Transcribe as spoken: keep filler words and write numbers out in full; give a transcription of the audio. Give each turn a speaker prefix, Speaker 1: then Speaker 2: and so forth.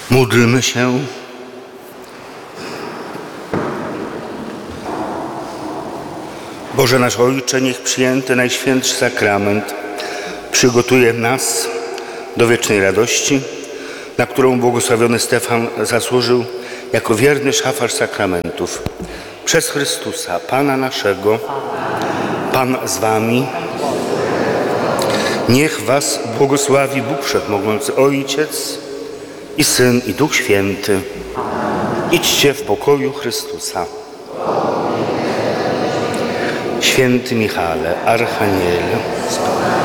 Speaker 1: Módlmy się. Boże nasz Ojcze, niech przyjęty Najświętszy Sakrament przygotuje nas do wiecznej radości, na którą błogosławiony Stefan zasłużył jako wierny szafarz sakramentów. Przez Chrystusa, Pana naszego, Pan z wami. Niech was błogosławi Bóg Wszechmogący, Ojciec i Syn, i Duch Święty. Idźcie w pokoju Chrystusa. Święty Michale, Archaniele,